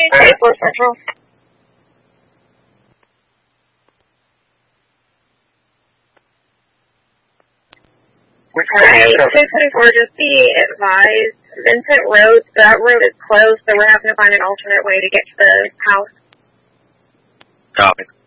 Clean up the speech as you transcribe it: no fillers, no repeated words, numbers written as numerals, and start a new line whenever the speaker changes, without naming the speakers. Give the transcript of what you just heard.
Alright, 4 Central. Alright, 624, just be advised, Vincent Road, that road is closed, so we're having to find an alternate way to get to the house.
Copy.